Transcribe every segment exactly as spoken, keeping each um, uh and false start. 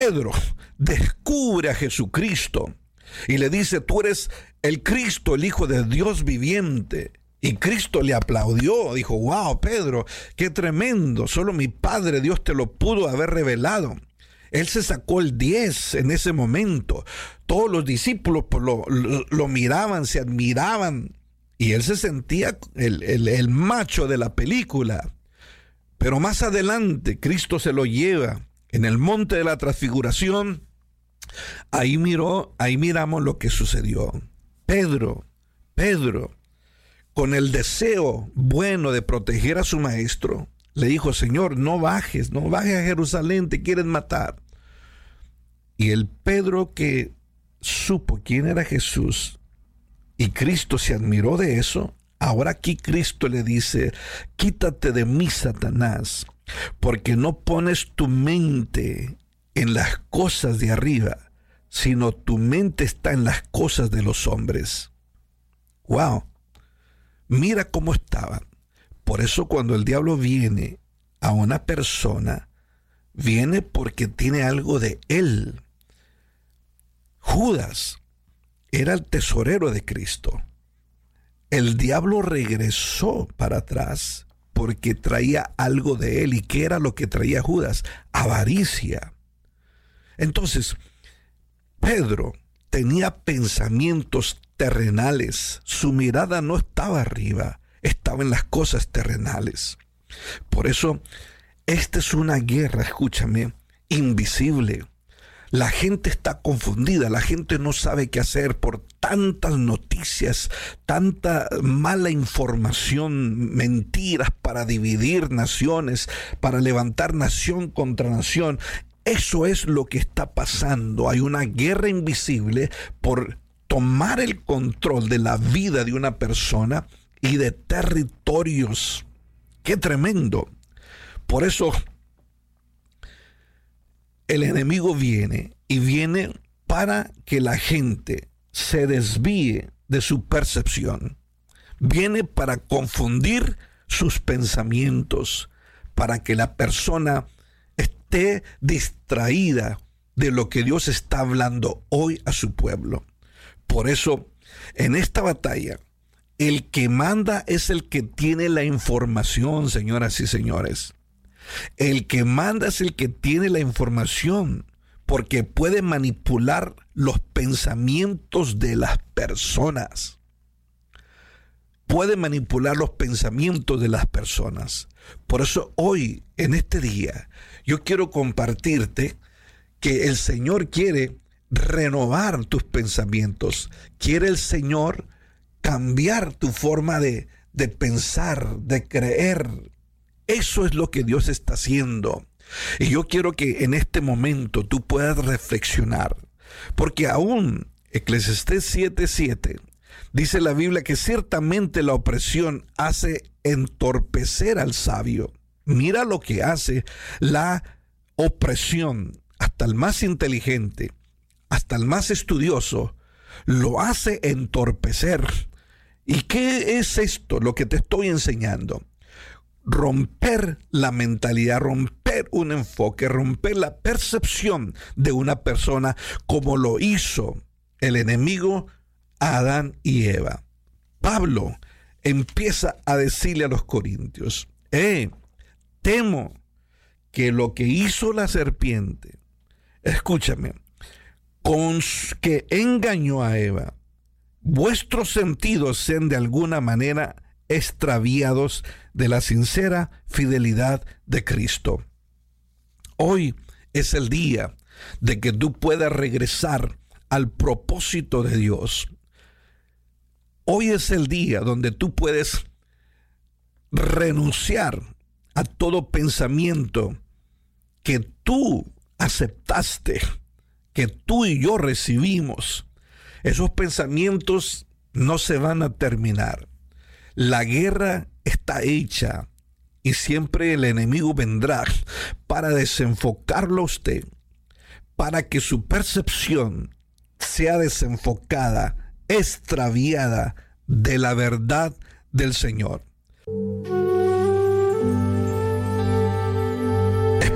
Pedro descubre a Jesucristo y le dice: tú eres el Cristo, el Hijo de Dios viviente. Y Cristo le aplaudió, dijo: wow, Pedro, qué tremendo, solo mi Padre Dios te lo pudo haber revelado. Él se sacó el diez en ese momento. Todos los discípulos lo, lo, lo miraban, se admiraban, y él se sentía el, el, el macho de la película. Pero más adelante Cristo se lo lleva en el monte de la transfiguración. Ahí miró, ahí miramos lo que sucedió. Pedro, Pedro, con el deseo bueno de proteger a su maestro, le dijo: Señor, no bajes, no bajes a Jerusalén, te quieren matar. Y el Pedro, que supo quién era Jesús, y Cristo se admiró de eso, ahora aquí Cristo le dice: quítate de mí, Satanás, porque no pones tu mente en las cosas de arriba, sino tu mente está en las cosas de los hombres. Wow, mira cómo estaba. Por eso cuando el diablo viene a una persona, viene porque tiene algo de él. Judas era el tesorero de Cristo. El diablo regresó para atrás porque traía algo de él. ¿Y qué era lo que traía Judas? Avaricia. Entonces, Pedro tenía pensamientos terrenales. Su mirada no estaba arriba, estaba en las cosas terrenales. Por eso, esta es una guerra, escúchame, invisible. La gente está confundida, la gente no sabe qué hacer por tantas noticias, tanta mala información, mentiras para dividir naciones, para levantar nación contra nación. Eso es lo que está pasando. Hay una guerra invisible por tomar el control de la vida de una persona y de territorios. ¡Qué tremendo! Por eso el enemigo viene y viene para que la gente se desvíe de su percepción. Viene para confundir sus pensamientos, para que la persona esté distraída de lo que Dios está hablando hoy a su pueblo. Por eso, en esta batalla, el que manda es el que tiene la información, señoras y señores. El que manda es el que tiene la información, porque puede manipular los pensamientos de las personas. Puede manipular los pensamientos de las personas. Por eso hoy, en este día, yo quiero compartirte que el Señor quiere renovar tus pensamientos. Quiere el Señor cambiar tu forma de, de pensar, de creer. Eso es lo que Dios está haciendo. Y yo quiero que en este momento tú puedas reflexionar. Porque aún Eclesiastés siete siete dice la Biblia que ciertamente la opresión hace entorpecer al sabio. Mira lo que hace la opresión. Hasta el más inteligente, hasta el más estudioso, lo hace entorpecer. ¿Y qué es esto? Lo que te estoy enseñando. Romper la mentalidad, romper un enfoque, romper la percepción de una persona, como lo hizo el enemigo a Adán y Eva. Pablo empieza a decirle a los corintios: eh, temo que lo que hizo la serpiente, escúchame, con que engañó a Eva, vuestros sentidos sean de alguna manera extraviados de la sincera fidelidad de Cristo. Hoy es el día de que tú puedas regresar al propósito de Dios. Hoy es el día donde tú puedes renunciar a todo pensamiento que tú aceptaste, que tú y yo recibimos. Esos pensamientos no se van a terminar. La guerra está hecha y siempre el enemigo vendrá para desenfocarlo a usted, para que su percepción sea desenfocada, extraviada de la verdad del Señor.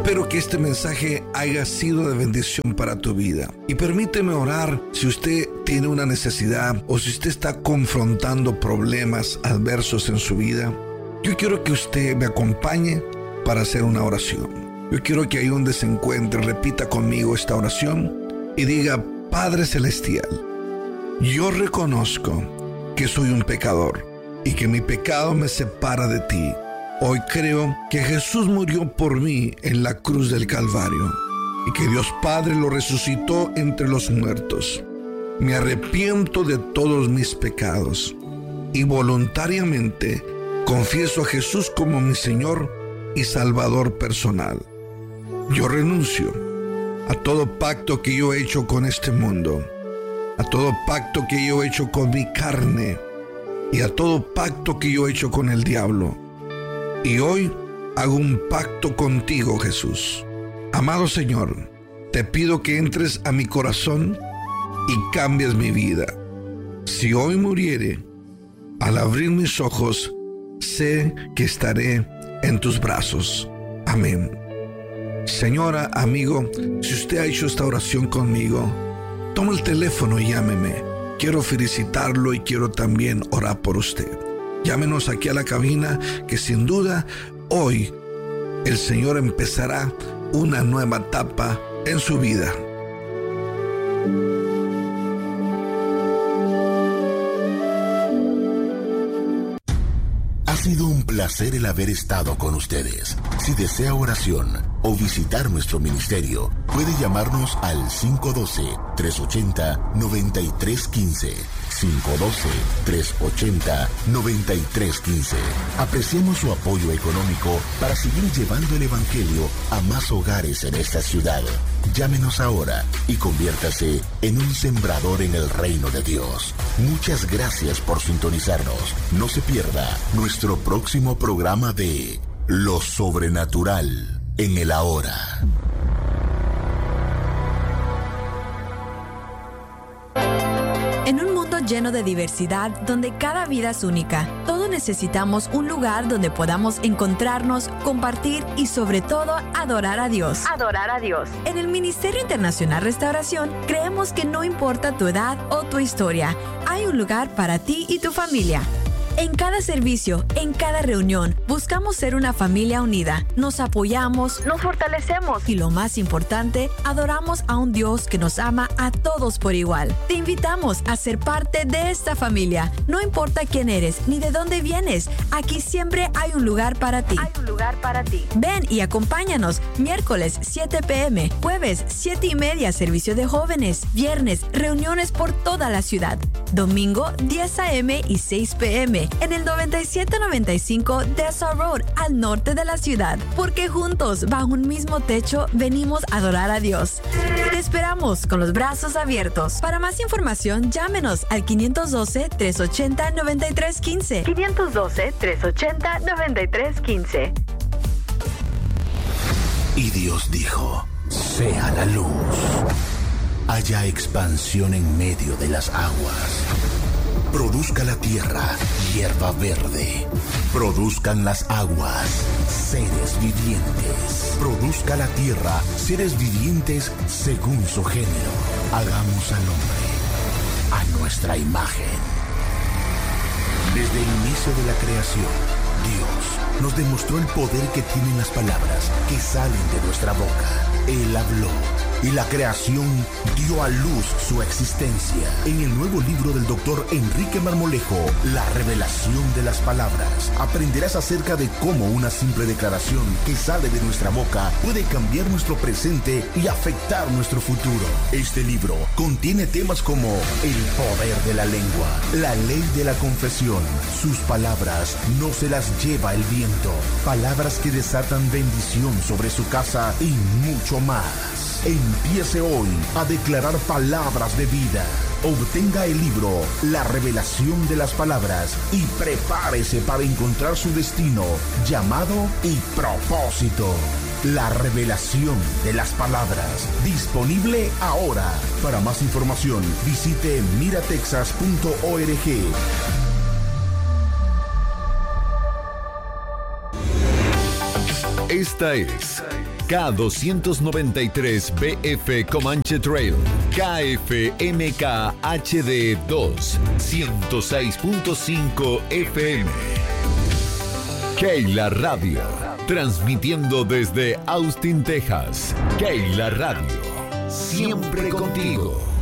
Espero que este mensaje haya sido de bendición para tu vida. Y permíteme orar si usted tiene una necesidad o si usted está confrontando problemas adversos en su vida. Yo quiero que usted me acompañe para hacer una oración. Yo quiero que ahí donde se encuentre repita conmigo esta oración y diga: Padre Celestial, yo reconozco que soy un pecador y que mi pecado me separa de ti. Hoy creo que Jesús murió por mí en la cruz del Calvario y que Dios Padre lo resucitó entre los muertos. Me arrepiento de todos mis pecados y voluntariamente confieso a Jesús como mi Señor y Salvador personal. Yo renuncio a todo pacto que yo he hecho con este mundo, a todo pacto que yo he hecho con mi carne y a todo pacto que yo he hecho con el diablo. Y hoy hago un pacto contigo, Jesús. Amado Señor, te pido que entres a mi corazón y cambies mi vida. Si hoy muriere, al abrir mis ojos, sé que estaré en tus brazos. Amén. Señora, amigo, si usted ha hecho esta oración conmigo, toma el teléfono y llámeme. Quiero felicitarlo y quiero también orar por usted. Llámenos aquí a la cabina, que sin duda hoy el Señor empezará una nueva etapa en su vida. Ha sido un placer el haber estado con ustedes. Si desea oración o visitar nuestro ministerio, puede llamarnos al cinco uno dos, tres ocho cero, nueve tres uno cinco. cinco uno dos, tres ocho cero, nueve tres uno cinco. Apreciamos su apoyo económico para seguir llevando el Evangelio a más hogares en esta ciudad. Llámenos ahora y conviértase en un sembrador en el reino de Dios. Muchas gracias por sintonizarnos. No se pierda nuestro próximo programa de Lo Sobrenatural en el Ahora. En un mundo lleno de diversidad, donde cada vida es única, todos necesitamos un lugar donde podamos encontrarnos, compartir y sobre todo adorar a Dios. Adorar a Dios. En el Ministerio Internacional Restauración creemos que no importa tu edad o tu historia, hay un lugar para ti y tu familia. En cada servicio, en cada reunión, buscamos ser una familia unida. Nos apoyamos, nos fortalecemos y lo más importante, adoramos a un Dios que nos ama a todos por igual. Te invitamos a ser parte de esta familia. No importa quién eres ni de dónde vienes, aquí siempre hay un lugar para ti. Hay un lugar para ti. Ven y acompáñanos. Miércoles siete p m, jueves siete y media servicio de jóvenes, viernes reuniones por toda la ciudad, domingo diez a m y seis p m en el noventa y siete noventa y cinco Dessa Road, al norte de la ciudad, porque juntos, bajo un mismo techo, venimos a adorar a Dios. Te esperamos con los brazos abiertos. Para más información, llámenos al quinientos doce, tres ochenta, noventa y tres quince. quinientos doce, tres ochenta, noventa y tres quince. Y Dios dijo: sea la luz. Haya expansión en medio de las aguas. Produzca la tierra hierba verde. Produzcan las aguas seres vivientes. Produzca la tierra seres vivientes según su género. Hagamos al hombre a nuestra imagen. Desde el inicio de la creación, Dios nos demostró el poder que tienen las palabras que salen de nuestra boca. Él habló y la creación dio a luz su existencia. En el nuevo libro del doctor Enrique Marmolejo, La revelación de las palabras, aprenderás acerca de cómo una simple declaración que sale de nuestra boca puede cambiar nuestro presente y afectar nuestro futuro. Este libro contiene temas como el poder de la lengua, la ley de la confesión, sus palabras no se las lleva el viento, palabras que desatan bendición sobre su casa y mucho más. Empiece hoy a declarar palabras de vida. Obtenga el libro La revelación de las palabras y prepárese para encontrar su destino, llamado y propósito. La revelación de las palabras. Disponible ahora. Para más información, visite mira texas punto org. Esta es K doscientos noventa y tres B F Comanche Trail, K F M K H D dos, ciento seis punto cinco F M. Keila Radio, transmitiendo desde Austin, Texas. Keila Radio, siempre contigo.